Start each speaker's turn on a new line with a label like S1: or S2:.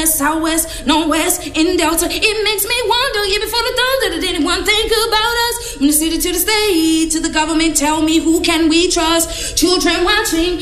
S1: west, southwest, northwest, in Delta. It makes me wonder, even for the thunder, did anyone think about us? From the city to the state, to the government, tell me who can we trust? Children watching,